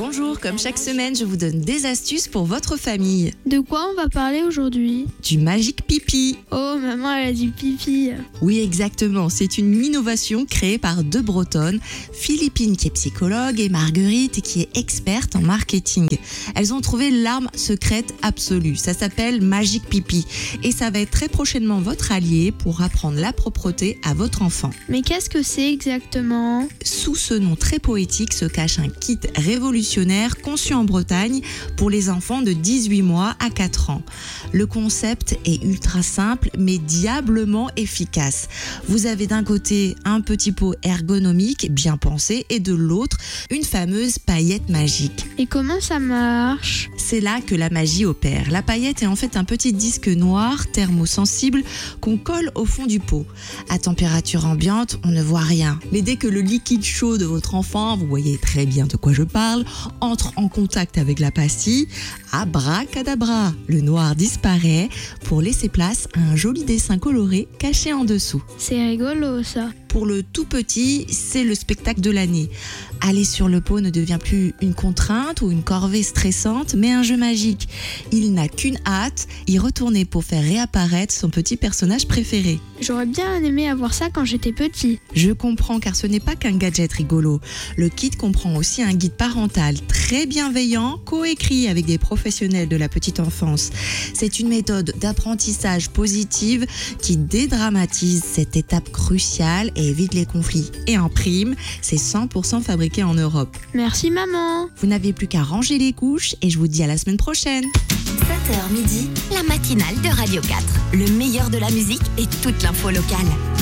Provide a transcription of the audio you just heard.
Bonjour, comme chaque semaine, je vous donne des astuces pour votre famille. De quoi on va parler aujourd'hui? Du Magic Pipi. Oh, maman, elle a dit pipi. Oui, exactement. C'est une innovation créée par deux Bretonnes, Philippine qui est psychologue et Marguerite qui est experte en marketing. Elles ont trouvé l'arme secrète absolue. Ça s'appelle Magic Pipi et ça va être très prochainement votre allié pour apprendre la propreté à votre enfant. Mais qu'est-ce que c'est exactement? Sous ce nom très poétique se cache un kit révolutionnaire conçu en Bretagne pour les enfants de 18 mois à 4 ans. Le concept est ultra simple mais diablement efficace. Vous avez d'un côté un petit pot ergonomique bien pensé et de l'autre une fameuse paillette magique. Et comment ça marche? C'est là que la magie opère. La paillette est en fait un petit disque noir thermosensible qu'on colle au fond du pot. À température ambiante, on ne voit rien. Mais dès que le liquide chaud de votre enfant, vous voyez très bien de quoi je parle, entre en contact avec la pastille, abracadabra, le noir disparaît pour laisser place à un joli dessin coloré caché en dessous. C'est rigolo ça. Pour le tout petit, c'est le spectacle de l'année. Aller sur le pot ne devient plus une contrainte ou une corvée stressante, mais un jeu magique. Il n'a qu'une hâte, y retourner pour faire réapparaître son petit personnage préféré. J'aurais bien aimé avoir ça quand j'étais petit. Je comprends car ce n'est pas qu'un gadget rigolo. Le kit comprend aussi un guide parental très bienveillant, coécrit avec des professionnels de la petite enfance. C'est une méthode d'apprentissage positive qui dédramatise cette étape cruciale et évite les conflits. Et en prime, c'est 100% fabriqué en Europe. Merci maman. Vous n'avez plus qu'à ranger les couches et je vous dis à la semaine prochaine. 7h midi, la matinale de Radio 4. Le meilleur de la musique et toute l'info locale.